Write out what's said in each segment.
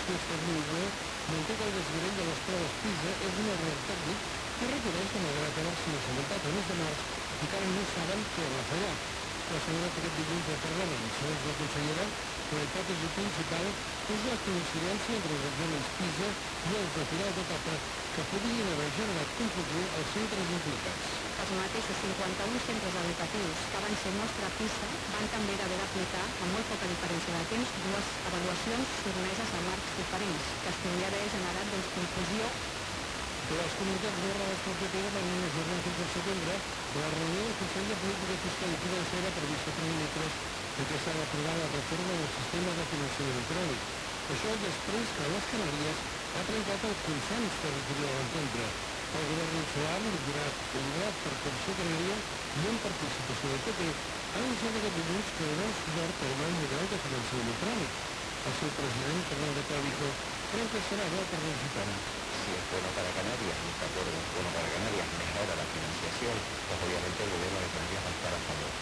l'avaluació establida manté que el desnivell de les proves PISA és un error tècnic que reconeix que malgrat haver-se assabentat el mes de març encara no saben què va fallar. Ho ha assegurat aquest dilluns al Parlament. Segons la consellera, la hipòtesi principal és la coincidència entre els exàmens PISA i els de final d'etapa que podrien haver generat confusió als centres implicats. Els mateixos 51 centres educatius que van ser mostra PISA van també haver d'aplicar, amb molt poca diferència de temps, dues avaluacions sotmeses a marcs diferents, que es podria haver generat confusió. Les comunitats governades pel PP van ajornar fins al setembre la reunió del Consell de Política Fiscal i Financera prevista per dimecres en què s'ha d'aprovar la reforma del sistema de finançament autonòmic. Això després que les Canàries ha trencat el consens territorial d'entendre. El govern insular, liderat per Coalició Canària i amb participació del PP, ha anunciat aquest dilluns que donarà suport al nou model de finançament autonòmic. El seu president, Fernando Clavijo, creu que serà bo per la gitana. Si es bueno para Canarias, y este acuerdo es bueno para Canarias, mejora la financiación, pues obviamente el gobierno de Canarias va a estar a favor.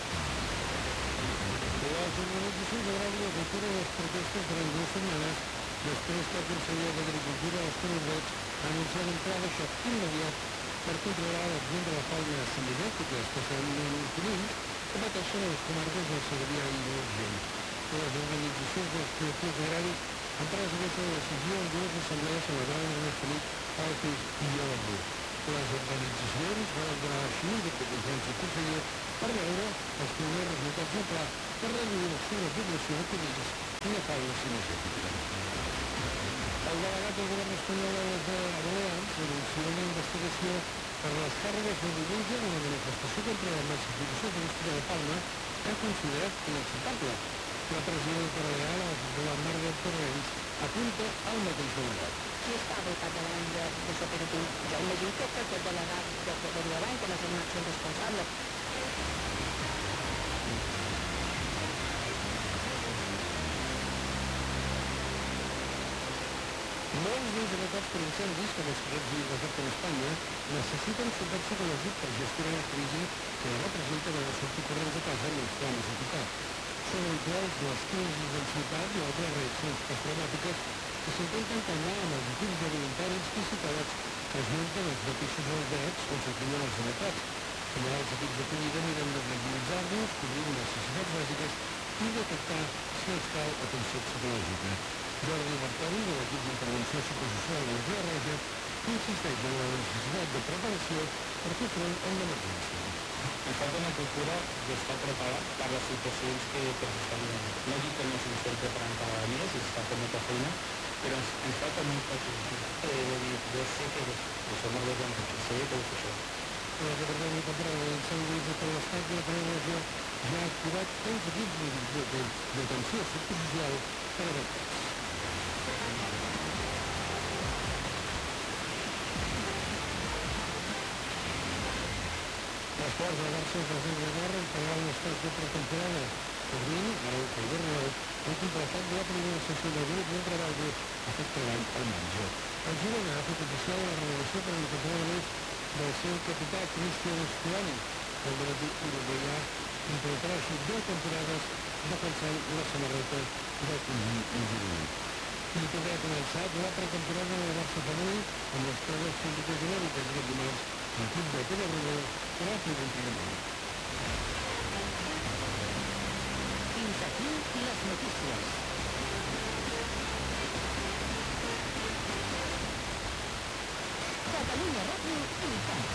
Les organitzacions agràries aturen les protestes durant 2 setmanes després que el conseller d'Agricultura, Òscar Ordeig, ha anunciat un pla de xoc immediat per controlar l'augment de la fauna cinegètica, especialment conills, que pateixen a les comarques del Segrià i l'Urgell. Les organitzacions dels col·lectius agraris han pres aquesta decisió en dues assemblees celebrades en Esperit, Alpes i Llobregat. Les organitzacions van donar així de confiança al conseller per veure els primers resultats del pla per reduir la sobrepoblació de conills i la fauna cinegètica. El delegat del govern espanyol a les Balears anuncia una investigació per les càrregues de diumenge en una manifestació contra la massificació turística de Palma que ha considerat inacceptable. La presidenta balear, la Margaret Torrents, apunta al mateix delegat. Qui està al capdavant d'aquest operatiu? Jaume Junquer, que aquest delegat de davant, que les accions responsables. Molts dels afectats per incendis, com els que afecten Espanya, necessiten suport psicològic per gestionar la crisi que representa la de sortir corrents a casa amb els flames a tocar. Són habituals les crisis d'ansietat i altres reaccions postraumàtiques que s'intenten calmar amb els equips de voluntaris i psicòlegs que es munten els mateixos albergs on s'acullen els afectats. També els equips d'acollida miren de tranquil·litzar-los, cobrir necessitats bàsiques i detectar si els cal atenció psicològica. Jordi Bertoni, de l'equip d'intervenció psicosocial de la Creu Roja, insisteix en la necessitat de preparació per fer front a una emergència. Ens falta una cultura d'estar preparat per les situacions que s'estan donant. No dic que no s'estem preparant cada dia, si s'està fent molta feina, però ens falta molta cultura. Jo sé que això no ho veiem, sé que ho sé això. El Departament Temporal d'Incendis de tot l'Estat i la Creu Roja ja ha activat 11 equips d'atenció psicosocial per a afectats. L'esport del Barça és el centre de guerra en pagar l'estat de pretemporada. Avui, ara que el Bernabéu, han completat la primera sessió de grup de treball ha fet treball al marge. El Girona ha fet oficial la renovació per una temporada més del seu capità Cristian Escolani. El debatí uruguaià completarà així 2 temporades defensant la samarreta del conjunt gironí. I també ha començat la pretemporada del Barça femení amb les proves físiques genèriques aquest dimarts. L'equip de Pere Rodó farà el primer entrenament. Fins aquí les notícies. Catalunya Ràdio i